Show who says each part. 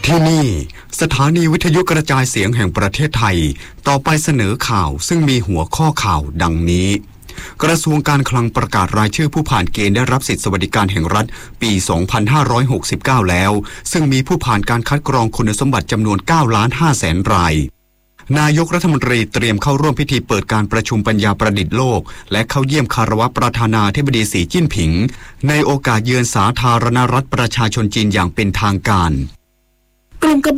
Speaker 1: ที่นี่สถานีวิทยุกระจายเสียงแห่งประเทศไทยต่อไปเสนอข่าวซึ่งมีหัวข้อข่าวดังนี้กระทรวงการคลังประกาศรายชื่อผู้ผ่านเกณฑ์ได้รับสิทธิสวัสดิการแห่งรัฐปี 2569 แล้วซึ่งมีผู้ผ่านการคัดกรองคุณสมบัติจำนวน 9,500,000 รายนายกรัฐมนตรีเตรียมเข้าร่วมพิธีเปิดการประชุมปัญญาประดิษฐ์โลกและเข้าเยี่ยมคารวะประธานาธิบดีสีจิ้นผิงในโอกาสเยือนสาธารณรัฐประชาชนจีนอย่างเป็นทางการกลุ่ม